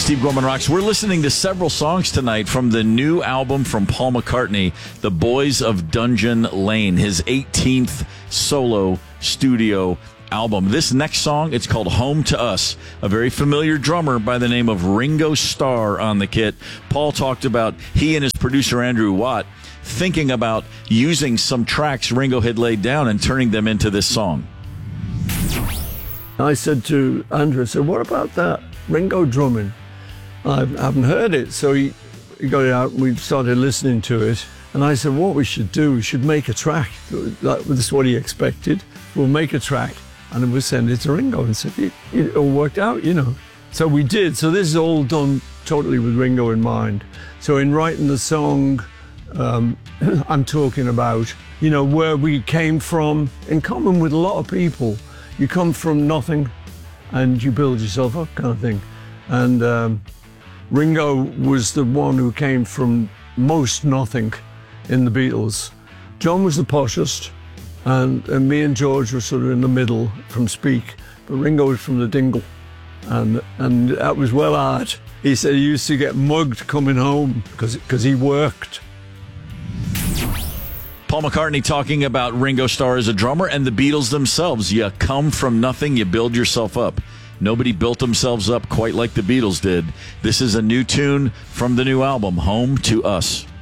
Steve Gorman Rocks. We're listening to several songs tonight from the new album from Paul McCartney, The Boys of Dungeon Lane, his 18th solo studio album. This next song, it's called Home to Us, a very familiar drummer by the name of Ringo Starr on the kit. Paul talked about he and his producer Andrew Watt thinking about using some tracks Ringo had laid down and turning them into this song. I said to Andrew, I said, what about that Ringo drumming? I haven't heard it. So he got it out and we started listening to it. And I said, what we should do, we should make a track. This is what he expected. We'll make a track and then we'll send it to Ringo. And said, it all worked out, you know. So we did. So this is all done totally with Ringo in mind. So in writing the song, I'm talking about, you know, where we came from, in common with a lot of people. You come from nothing and you build yourself up, kind of thing. And Ringo was the one who came from most nothing in the Beatles. John was the poshest, and me and George were sort of in the middle from Speak, but Ringo was from the Dingle, and that was well hard. He said he used to get mugged coming home because he worked. Paul McCartney talking about Ringo Starr as a drummer and the Beatles themselves. You come from nothing, you build yourself up. Nobody built themselves up quite like the Beatles did. This is a new tune from the new album, Home to Us.